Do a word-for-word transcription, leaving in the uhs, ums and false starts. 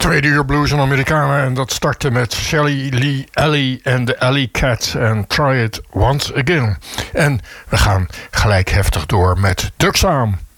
Tweede uur Blues en Amerikanen. En dat startte met Shelly Lee Alley en de Alley Cats en Try It Once Again. En we gaan gelijk heftig door met Duxam.